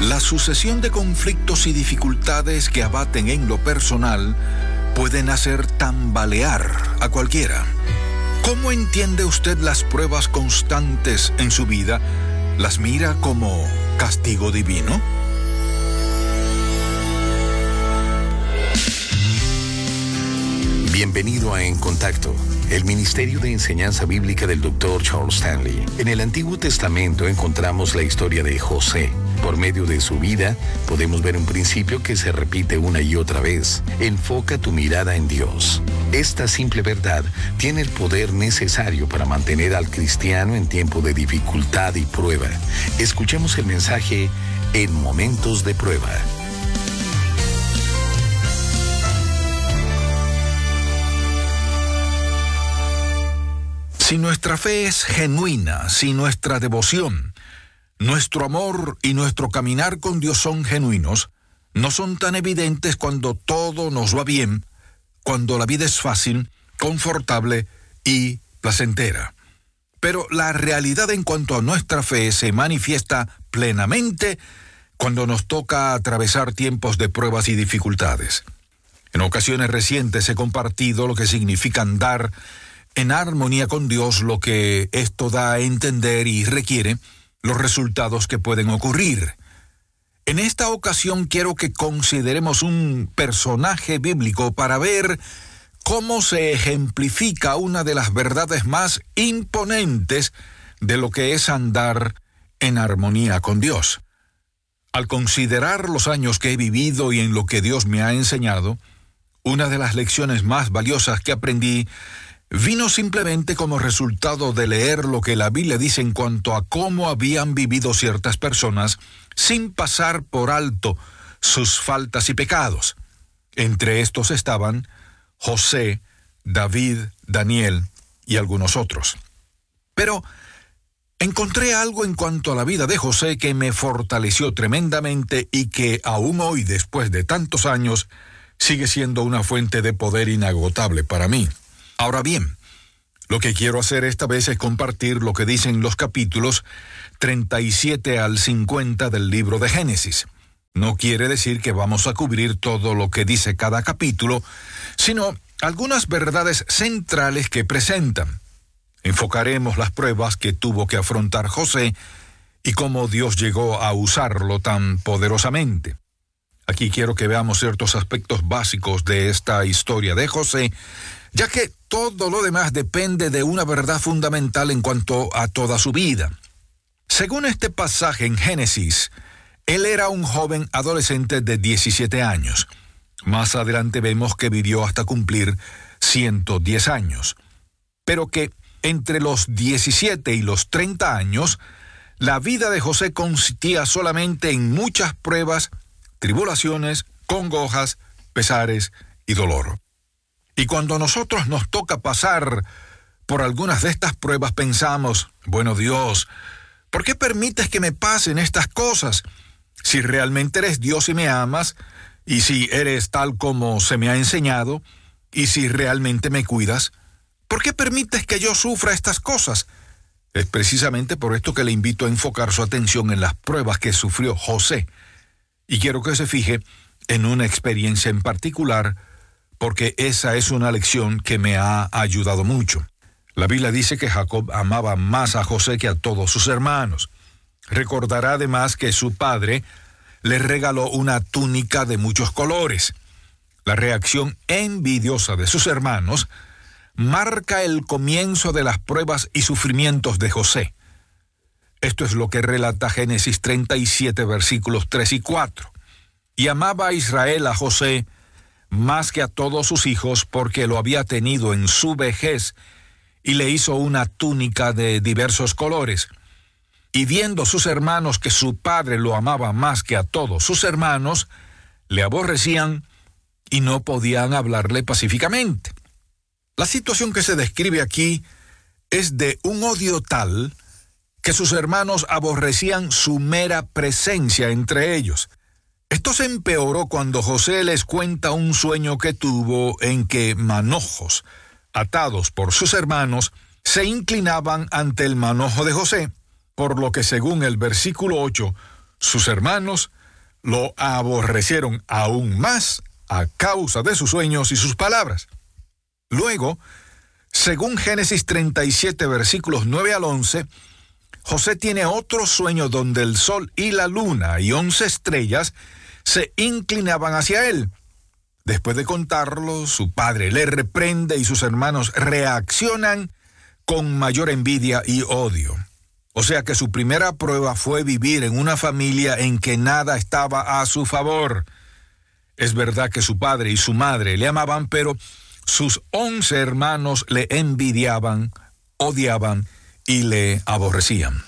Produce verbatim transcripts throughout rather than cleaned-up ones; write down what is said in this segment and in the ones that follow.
La sucesión de conflictos y dificultades que abaten en lo personal pueden hacer tambalear a cualquiera. ¿Cómo entiende usted las pruebas constantes en su vida? ¿Las mira como castigo divino? Bienvenido a En Contacto, el Ministerio de Enseñanza Bíblica del doctor Charles Stanley. En el Antiguo Testamento encontramos la historia de José. Por medio de su vida, podemos ver un principio que se repite una y otra vez. Enfoca tu mirada en Dios. Esta simple verdad tiene el poder necesario para mantener al cristiano en tiempo de dificultad y prueba. Escuchemos el mensaje en momentos de prueba. Si nuestra fe es genuina, si nuestra devoción, nuestro amor y nuestro caminar con Dios son genuinos, no son tan evidentes cuando todo nos va bien, cuando la vida es fácil, confortable y placentera. Pero la realidad en cuanto a nuestra fe se manifiesta plenamente cuando nos toca atravesar tiempos de pruebas y dificultades. En ocasiones recientes he compartido lo que significa andar en armonía con Dios, lo que esto da a entender y requiere los resultados que pueden ocurrir. En esta ocasión quiero que consideremos un personaje bíblico para ver cómo se ejemplifica una de las verdades más imponentes de lo que es andar en armonía con Dios. Al considerar los años que he vivido y en lo que Dios me ha enseñado, una de las lecciones más valiosas que aprendí vino simplemente como resultado de leer lo que la Biblia dice en cuanto a cómo habían vivido ciertas personas sin pasar por alto sus faltas y pecados. Entre estos estaban José, David, Daniel y algunos otros. Pero encontré algo en cuanto a la vida de José que me fortaleció tremendamente y que aún hoy, después de tantos años, sigue siendo una fuente de poder inagotable para mí. Ahora bien, lo que quiero hacer esta vez es compartir lo que dicen los capítulos treinta y siete al cincuenta del libro de Génesis. No quiere decir que vamos a cubrir todo lo que dice cada capítulo, sino algunas verdades centrales que presentan. Enfocaremos las pruebas que tuvo que afrontar José y cómo Dios llegó a usarlo tan poderosamente. Aquí quiero que veamos ciertos aspectos básicos de esta historia de José, ya que todo lo demás depende de una verdad fundamental en cuanto a toda su vida. Según este pasaje en Génesis, él era un joven adolescente de diecisiete años. Más adelante vemos que vivió hasta cumplir ciento diez años. Pero que entre los diecisiete y los treinta años, la vida de José consistía solamente en muchas pruebas, tribulaciones, congojas, pesares y dolor. Y cuando a nosotros nos toca pasar por algunas de estas pruebas, pensamos, bueno Dios, ¿por qué permites que me pasen estas cosas? Si realmente eres Dios y me amas, y si eres tal como se me ha enseñado, y si realmente me cuidas, ¿por qué permites que yo sufra estas cosas? Es precisamente por esto que le invito a enfocar su atención en las pruebas que sufrió José. Y quiero que se fije en una experiencia en particular, porque esa es una lección que me ha ayudado mucho. La Biblia dice que Jacob amaba más a José que a todos sus hermanos. Recordará además que su padre le regaló una túnica de muchos colores. La reacción envidiosa de sus hermanos marca el comienzo de las pruebas y sufrimientos de José. Esto es lo que relata Génesis treinta y siete, versículos tres y cuatro. Y amaba a Israel a José más que a todos sus hijos, porque lo había tenido en su vejez, y le hizo una túnica de diversos colores. Y viendo sus hermanos que su padre lo amaba más que a todos sus hermanos, le aborrecían y no podían hablarle pacíficamente. La situación que se describe aquí es de un odio tal que sus hermanos aborrecían su mera presencia entre ellos. Esto se empeoró cuando José les cuenta un sueño que tuvo en que manojos, atados por sus hermanos, se inclinaban ante el manojo de José, por lo que según el versículo ocho, sus hermanos lo aborrecieron aún más a causa de sus sueños y sus palabras. Luego, según Génesis treinta y siete, versículos nueve al once, José tiene otro sueño donde el sol y la luna y once estrellas se inclinaban hacia él. Después de contarlo, su padre le reprende y sus hermanos reaccionan con mayor envidia y odio. O sea que su primera prueba fue vivir en una familia en que nada estaba a su favor. Es verdad que su padre y su madre le amaban, pero sus once hermanos le envidiaban, odiaban y le aborrecían.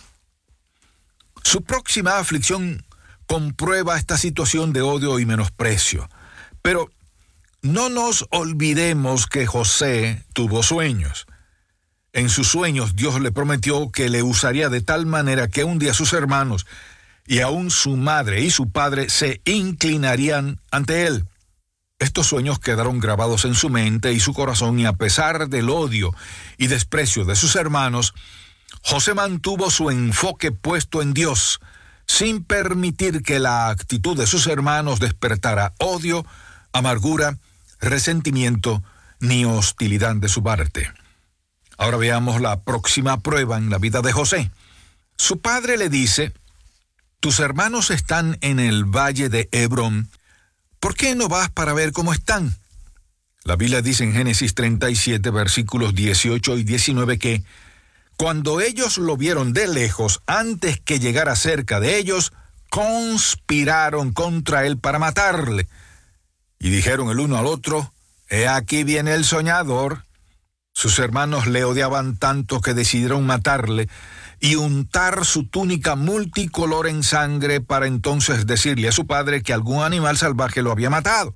Su próxima aflicción comprueba esta situación de odio y menosprecio. Pero no nos olvidemos que José tuvo sueños. En sus sueños Dios le prometió que le usaría de tal manera que un día sus hermanos y aún su madre y su padre se inclinarían ante él. Estos sueños quedaron grabados en su mente y su corazón, y a pesar del odio y desprecio de sus hermanos, José mantuvo su enfoque puesto en Dios, sin permitir que la actitud de sus hermanos despertara odio, amargura, resentimiento ni hostilidad de su parte. Ahora veamos la próxima prueba en la vida de José. Su padre le dice: tus hermanos están en el valle de Hebrón, ¿por qué no vas para ver cómo están? La Biblia dice en Génesis treinta y siete, versículos dieciocho y diecinueve que cuando ellos lo vieron de lejos, antes que llegara cerca de ellos, conspiraron contra él para matarle. Y dijeron el uno al otro: he aquí viene el soñador. Sus hermanos le odiaban tanto que decidieron matarle y untar su túnica multicolor en sangre para entonces decirle a su padre que algún animal salvaje lo había matado.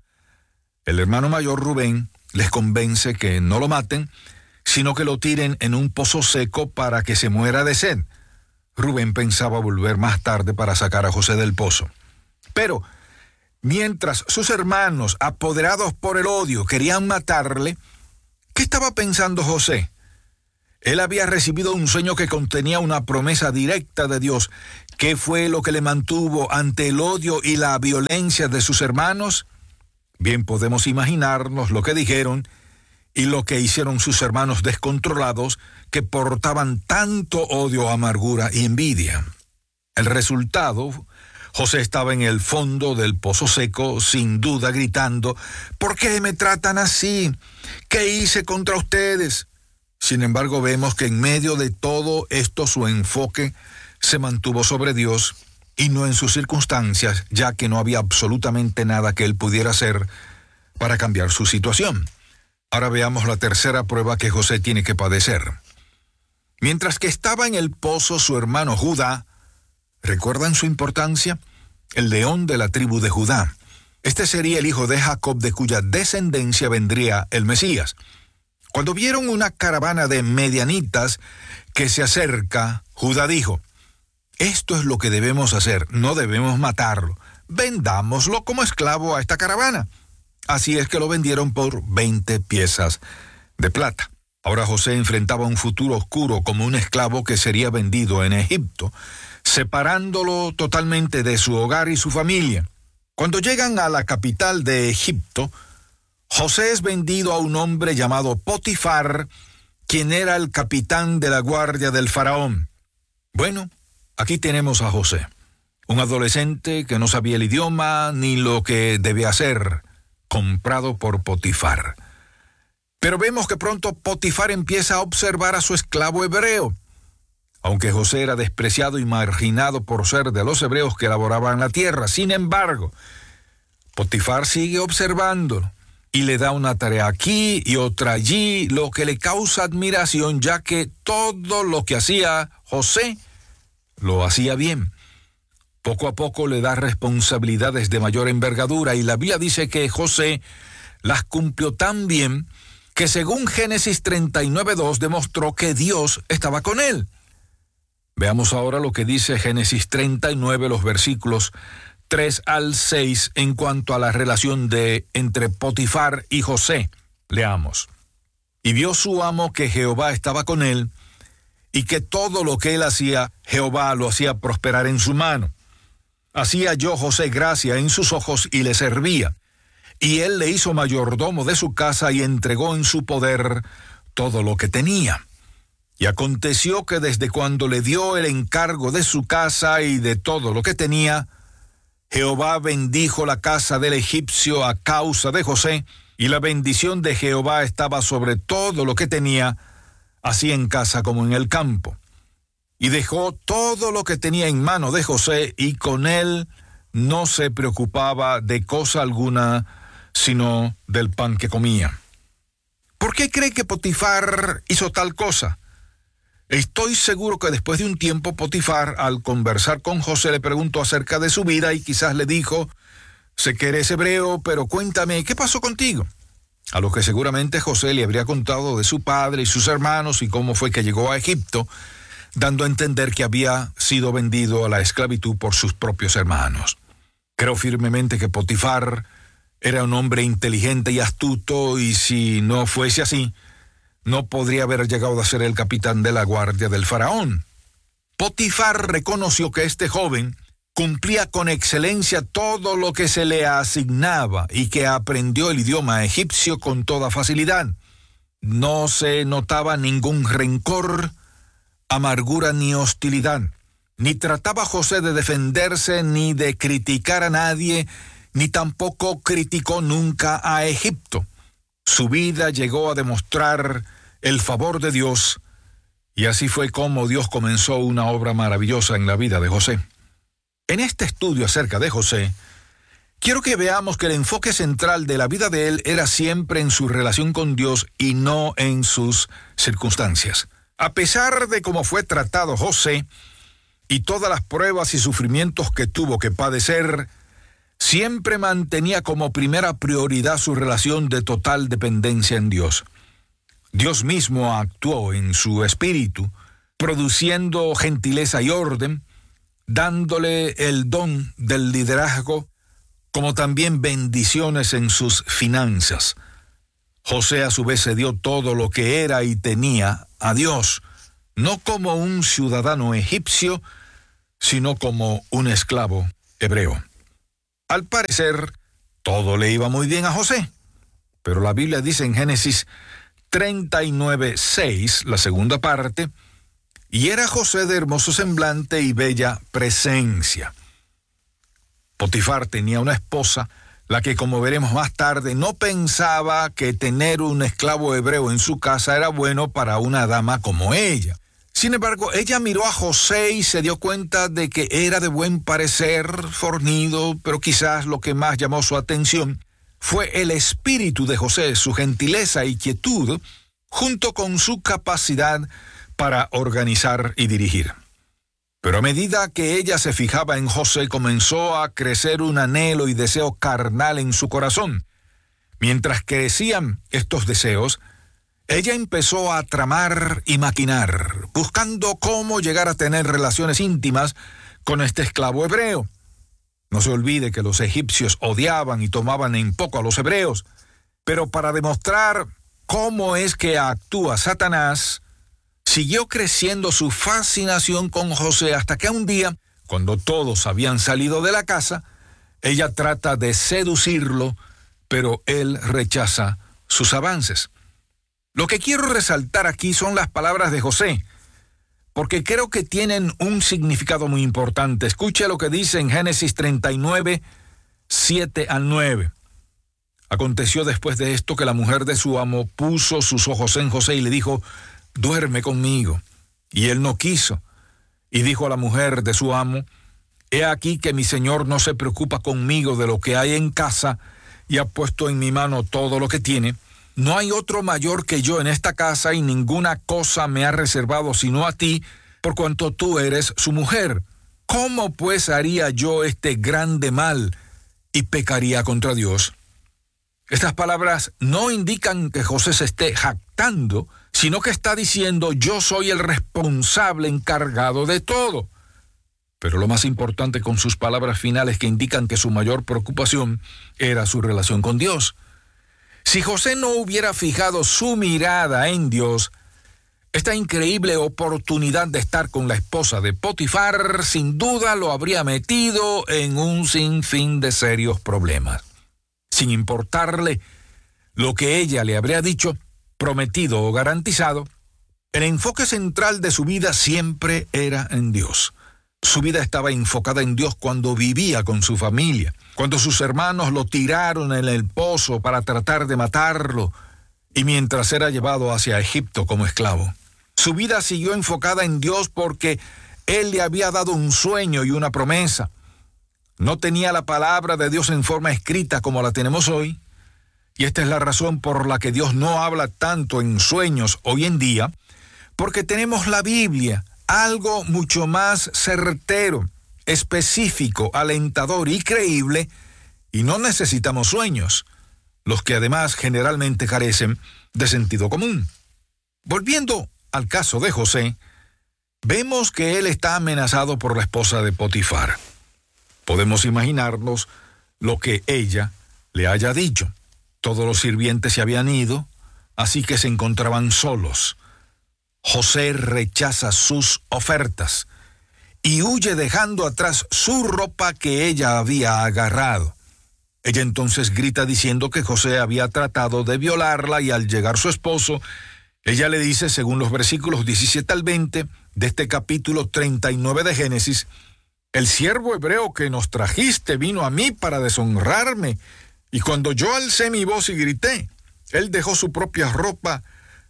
El hermano mayor Rubén les convence que no lo maten, sino que lo tiren en un pozo seco para que se muera de sed. Rubén pensaba volver más tarde para sacar a José del pozo. Pero mientras sus hermanos, apoderados por el odio, querían matarle, ¿qué estaba pensando José? Él había recibido un sueño que contenía una promesa directa de Dios. ¿Qué fue lo que le mantuvo ante el odio y la violencia de sus hermanos? Bien podemos imaginarnos lo que dijeron y lo que hicieron sus hermanos descontrolados, que portaban tanto odio, amargura y envidia. El resultado: José estaba en el fondo del pozo seco, sin duda gritando: ¿por qué me tratan así? ¿Qué hice contra ustedes? Sin embargo, vemos que en medio de todo esto su enfoque se mantuvo sobre Dios y no en sus circunstancias, ya que no había absolutamente nada que él pudiera hacer para cambiar su situación. Ahora veamos la tercera prueba que José tiene que padecer. Mientras que estaba en el pozo, su hermano Judá, ¿recuerdan su importancia? El león de la tribu de Judá. Este sería el hijo de Jacob, de cuya descendencia vendría el Mesías. Cuando vieron una caravana de medianitas que se acerca, Judá dijo: esto es lo que debemos hacer, no debemos matarlo. Vendámoslo como esclavo a esta caravana. Así es que lo vendieron por veinte piezas de plata. Ahora José enfrentaba un futuro oscuro como un esclavo que sería vendido en Egipto, separándolo totalmente de su hogar y su familia. Cuando llegan a la capital de Egipto, José es vendido a un hombre llamado Potifar, quien era el capitán de la guardia del faraón. Bueno, aquí tenemos a José, un adolescente que no sabía el idioma ni lo que debía hacer, comprado por Potifar. Pero vemos que pronto Potifar empieza a observar a su esclavo hebreo. Aunque José era despreciado y marginado por ser de los hebreos que laboraban la tierra, sin embargo, Potifar sigue observándolo y le da una tarea aquí y otra allí, lo que le causa admiración, ya que todo lo que hacía José lo hacía bien. Poco a poco le da responsabilidades de mayor envergadura y la Biblia dice que José las cumplió tan bien que según Génesis treinta y nueve dos demostró que Dios estaba con él. Veamos ahora lo que dice Génesis treinta y nueve, los versículos tres al seis, en cuanto a la relación de entre Potifar y José. Leamos. Y vio su amo que Jehová estaba con él, y que todo lo que él hacía, Jehová lo hacía prosperar en su mano. Así halló José gracia en sus ojos y le servía. Y él le hizo mayordomo de su casa y entregó en su poder todo lo que tenía. Y aconteció que desde cuando le dio el encargo de su casa y de todo lo que tenía, Jehová bendijo la casa del egipcio a causa de José, y la bendición de Jehová estaba sobre todo lo que tenía, así en casa como en el campo. Y dejó todo lo que tenía en mano de José, y con él no se preocupaba de cosa alguna, sino del pan que comía. ¿Por qué cree que Potifar hizo tal cosa? Estoy seguro que después de un tiempo Potifar, al conversar con José, le preguntó acerca de su vida y quizás le dijo: sé que eres hebreo, pero cuéntame, ¿qué pasó contigo? A lo que seguramente José le habría contado de su padre y sus hermanos y cómo fue que llegó a Egipto, dando a entender que había sido vendido a la esclavitud por sus propios hermanos. Creo firmemente que Potifar era un hombre inteligente y astuto, y si no fuese así, no podría haber llegado a ser el capitán de la guardia del faraón. Potifar reconoció que este joven cumplía con excelencia todo lo que se le asignaba y que aprendió el idioma egipcio con toda facilidad. No se notaba ningún rencor, amargura ni hostilidad. Ni trataba José de defenderse ni de criticar a nadie, ni tampoco criticó nunca a Egipto. Su vida llegó a demostrar el favor de Dios, y así fue como Dios comenzó una obra maravillosa en la vida de José. En este estudio acerca de José, quiero que veamos que el enfoque central de la vida de él era siempre en su relación con Dios y no en sus circunstancias. A pesar de cómo fue tratado José y todas las pruebas y sufrimientos que tuvo que padecer, siempre mantenía como primera prioridad su relación de total dependencia en Dios. Dios mismo actuó en su espíritu, produciendo gentileza y orden, dándole el don del liderazgo, como también bendiciones en sus finanzas. José a su vez se dio todo lo que era y tenía a Dios, no como un ciudadano egipcio, sino como un esclavo hebreo. Al parecer, todo le iba muy bien a José, pero la Biblia dice en Génesis treinta y nueve, seis, la segunda parte: y era José de hermoso semblante y bella presencia. Potifar tenía una esposa, la que, como veremos más tarde, no pensaba que tener un esclavo hebreo en su casa era bueno para una dama como ella. Sin embargo, ella miró a José y se dio cuenta de que era de buen parecer, fornido, pero quizás lo que más llamó su atención fue el espíritu de José, su gentileza y quietud, junto con su capacidad para organizar y dirigir. Pero a medida que ella se fijaba en José, comenzó a crecer un anhelo y deseo carnal en su corazón. Mientras crecían estos deseos, ella empezó a tramar y maquinar, buscando cómo llegar a tener relaciones íntimas con este esclavo hebreo. No se olvide que los egipcios odiaban y tomaban en poco a los hebreos, pero para demostrar cómo es que actúa Satanás, siguió creciendo su fascinación con José hasta que un día, cuando todos habían salido de la casa, ella trata de seducirlo, pero él rechaza sus avances. Lo que quiero resaltar aquí son las palabras de José, porque creo que tienen un significado muy importante. Escuche lo que dice en Génesis treinta y nueve, siete al nueve. Aconteció después de esto que la mujer de su amo puso sus ojos en José y le dijo: duerme conmigo. Y él no quiso. Y dijo a la mujer de su amo: he aquí que mi señor no se preocupa conmigo de lo que hay en casa y ha puesto en mi mano todo lo que tiene. No hay otro mayor que yo en esta casa y ninguna cosa me ha reservado sino a ti, por cuanto tú eres su mujer. ¿Cómo pues haría yo este grande mal y pecaría contra Dios? Estas palabras no indican que José se esté jactando, sino que está diciendo: yo soy el responsable encargado de todo. Pero lo más importante con sus palabras finales, que indican que su mayor preocupación era su relación con Dios. Si José no hubiera fijado su mirada en Dios, Esta increíble oportunidad de estar con la esposa de Potifar sin duda lo habría metido en un sinfín de serios problemas. Sin importarle lo que ella le habría dicho, prometido o garantizado, el enfoque central de su vida siempre era en Dios. Su vida estaba enfocada en Dios cuando vivía con su familia, cuando sus hermanos lo tiraron en el pozo para tratar de matarlo y mientras era llevado hacia Egipto como esclavo. Su vida siguió enfocada en Dios porque Él le había dado un sueño y una promesa. No tenía la palabra de Dios en forma escrita como la tenemos hoy, y esta es la razón por la que Dios no habla tanto en sueños hoy en día, porque tenemos la Biblia, algo mucho más certero, específico, alentador y creíble, y no necesitamos sueños, los que además generalmente carecen de sentido común. Volviendo al caso de José, vemos que él está amenazado por la esposa de Potifar. Podemos imaginarnos lo que ella le haya dicho. Todos los sirvientes se habían ido, así que se encontraban solos. José rechaza sus ofertas y huye dejando atrás su ropa que ella había agarrado. Ella entonces grita diciendo que José había tratado de violarla y al llegar su esposo, ella le dice, según los versículos diecisiete al veinte de este capítulo treinta y nueve de Génesis, «El siervo hebreo que nos trajiste vino a mí para deshonrarme, y cuando yo alcé mi voz y grité, él dejó su propia ropa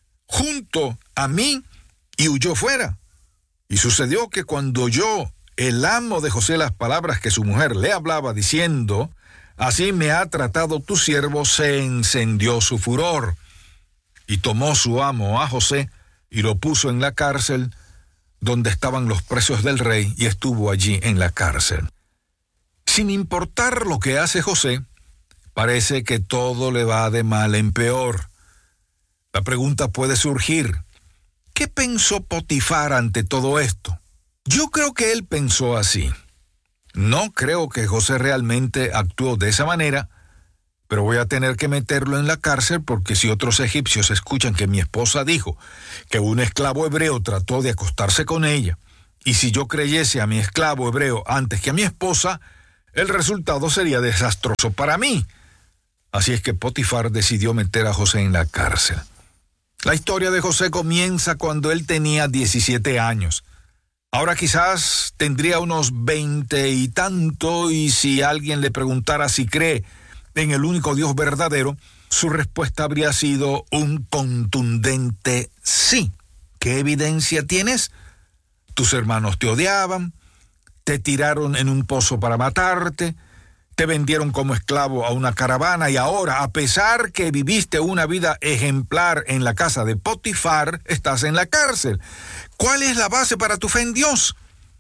junto a mí y huyó fuera. Y sucedió que cuando oyó el amo de José las palabras que su mujer le hablaba diciendo, así me ha tratado tu siervo, se encendió su furor. Y tomó su amo a José y lo puso en la cárcel donde estaban los presos del rey y estuvo allí en la cárcel». Sin importar lo que hace José, parece que todo le va de mal en peor. La pregunta puede surgir, ¿qué pensó Potifar ante todo esto? Yo creo que él pensó así. No creo que José realmente actuó de esa manera, pero voy a tener que meterlo en la cárcel porque si otros egipcios escuchan que mi esposa dijo que un esclavo hebreo trató de acostarse con ella, y si yo creyese a mi esclavo hebreo antes que a mi esposa, el resultado sería desastroso para mí. Así es que Potifar decidió meter a José en la cárcel. La historia de José comienza cuando él tenía diecisiete años. Ahora quizás tendría unos veinte y tanto, y si alguien le preguntara si cree en el único Dios verdadero, su respuesta habría sido un contundente sí. ¿Qué evidencia tienes? Tus hermanos te odiaban, te tiraron en un pozo para matarte, te vendieron como esclavo a una caravana y ahora, a pesar que viviste una vida ejemplar en la casa de Potifar, estás en la cárcel. ¿Cuál es la base para tu fe en Dios?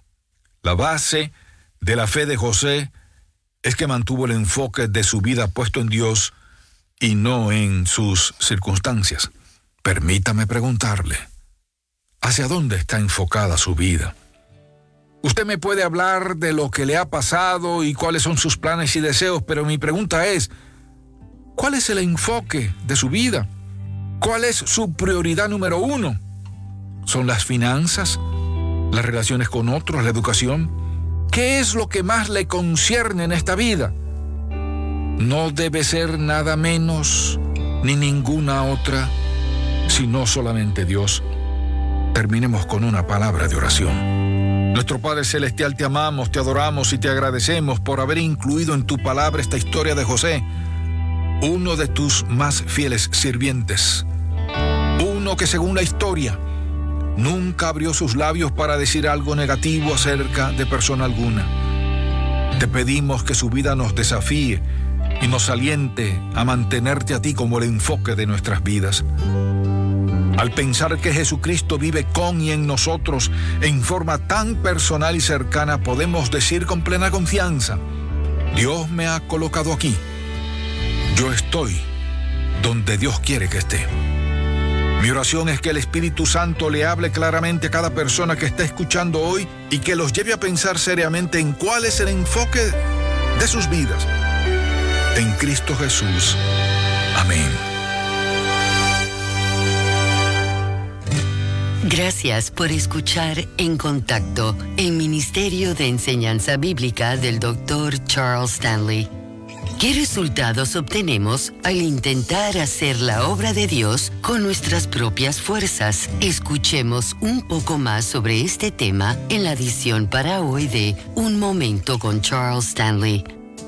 La base de la fe de José es que mantuvo el enfoque de su vida puesto en Dios y no en sus circunstancias. Permítame preguntarle, ¿hacia dónde está enfocada su vida? Usted me puede hablar de lo que le ha pasado y cuáles son sus planes y deseos, pero mi pregunta es, ¿cuál es el enfoque de su vida? ¿Cuál es su prioridad número uno? ¿Son las finanzas? ¿Las relaciones con otros? ¿La educación? ¿Qué es lo que más le concierne en esta vida? No debe ser nada menos ni ninguna otra, sino solamente Dios. Terminemos con una palabra de oración. Nuestro Padre Celestial, te amamos, te adoramos y te agradecemos por haber incluido en tu palabra esta historia de José, uno de tus más fieles sirvientes, uno que según la historia nunca abrió sus labios para decir algo negativo acerca de persona alguna. Te pedimos que su vida nos desafíe y nos aliente a mantenerte a ti como el enfoque de nuestras vidas. Al pensar que Jesucristo vive con y en nosotros en forma tan personal y cercana, podemos decir con plena confianza, Dios me ha colocado aquí. Yo estoy donde Dios quiere que esté. Mi oración es que el Espíritu Santo le hable claramente a cada persona que está escuchando hoy y que los lleve a pensar seriamente en cuál es el enfoque de sus vidas. En Cristo Jesús. Amén. Gracias por escuchar En Contacto, el Ministerio de Enseñanza Bíblica del doctor Charles Stanley. ¿Qué resultados obtenemos al intentar hacer la obra de Dios con nuestras propias fuerzas? Escuchemos un poco más sobre este tema en la edición para hoy de Un Momento con Charles Stanley.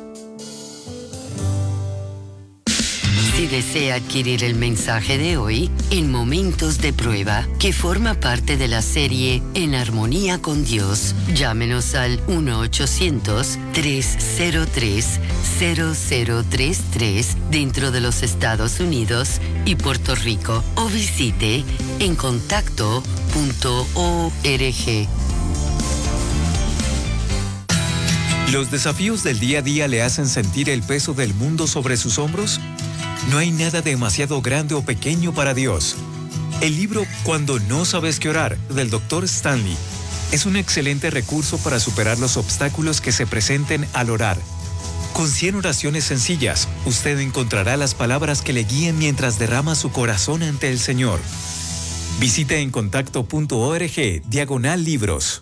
Si desea adquirir el mensaje de hoy, En Momentos de Prueba, que forma parte de la serie En Armonía con Dios, llámenos al uno ochocientos, tres cero tres, cero cero tres tres dentro de los Estados Unidos y Puerto Rico o visite en contacto punto org. ¿Los desafíos del día a día le hacen sentir el peso del mundo sobre sus hombros? No hay nada demasiado grande o pequeño para Dios. El libro Cuando no sabes qué orar, del doctor Stanley, es un excelente recurso para superar los obstáculos que se presenten al orar. Con cien oraciones sencillas, usted encontrará las palabras que le guíen mientras derrama su corazón ante el Señor. Visite en contacto punto org, diagonal libros.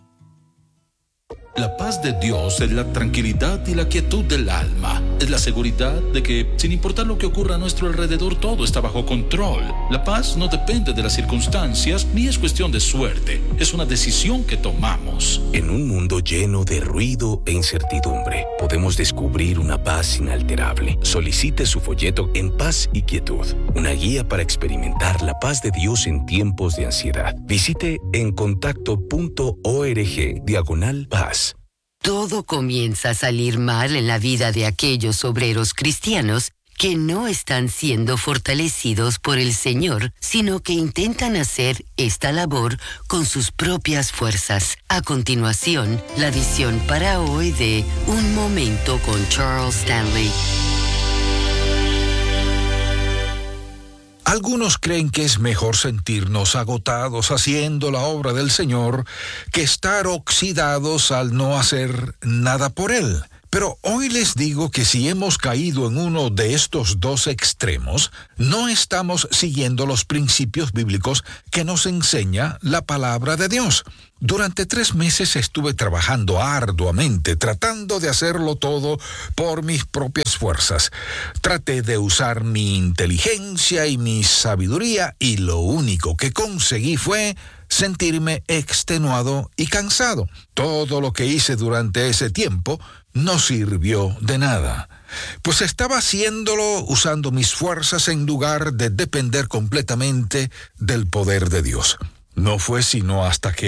La paz de Dios es la tranquilidad y la quietud del alma. Es la seguridad de que, sin importar lo que ocurra a nuestro alrededor, todo está bajo control. La paz no depende de las circunstancias ni es cuestión de suerte. Es una decisión que tomamos. En un mundo lleno de ruido e incertidumbre, podemos descubrir una paz inalterable. Solicite su folleto En Paz y Quietud, una guía para experimentar la paz de Dios en tiempos de ansiedad. Visite en contacto punto org, diagonal paz. Todo comienza a salir mal en la vida de aquellos obreros cristianos que no están siendo fortalecidos por el Señor, sino que intentan hacer esta labor con sus propias fuerzas. A continuación, la edición para hoy de Un Momento con Charles Stanley. Algunos creen que es mejor sentirnos agotados haciendo la obra del Señor que estar oxidados al no hacer nada por Él. Pero hoy les digo que si hemos caído en uno de estos dos extremos, no estamos siguiendo los principios bíblicos que nos enseña la palabra de Dios. Durante tres meses estuve trabajando arduamente, tratando de hacerlo todo por mis propias fuerzas. Traté de usar mi inteligencia y mi sabiduría y lo único que conseguí fue sentirme extenuado y cansado. Todo lo que hice durante ese tiempo no sirvió de nada, pues estaba haciéndolo usando mis fuerzas en lugar de depender completamente del poder de Dios. No fue sino hasta que